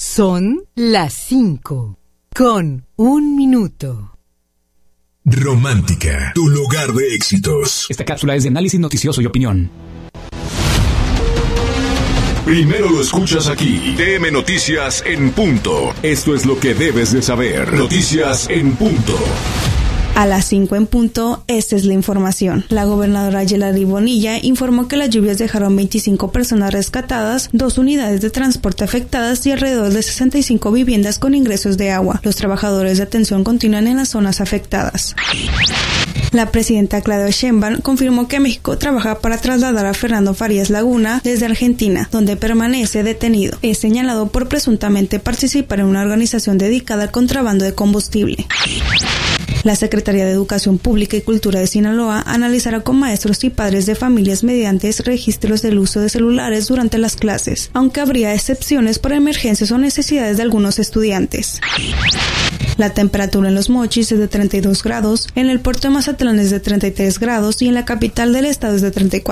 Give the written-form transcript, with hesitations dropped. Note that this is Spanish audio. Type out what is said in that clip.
Son las 5:01. Romántica, tu lugar de éxitos. Esta cápsula es de análisis noticioso y opinión. Primero lo escuchas aquí. DM Noticias en punto. Esto es lo que debes de saber. Noticias en punto. A las 5 en punto, esta es la información. La gobernadora Yelardy Bonilla informó que las lluvias dejaron 25 personas rescatadas, 2 unidades de transporte afectadas y alrededor de 65 viviendas con ingresos de agua. Los trabajadores de atención continúan en las zonas afectadas. La presidenta Claudia Sheinbaum confirmó que México trabaja para trasladar a Fernando Farías Laguna desde Argentina, donde permanece detenido. Es señalado por presuntamente participar en una organización dedicada al contrabando de combustible. La Secretaría de Educación Pública y Cultura de Sinaloa analizará con maestros y padres de familias mediante registros del uso de celulares durante las clases, aunque habría excepciones por emergencias o necesidades de algunos estudiantes. La temperatura en Los Mochis es de 32 grados, en el puerto de Mazatlán es de 33 grados y en la capital del estado es de 34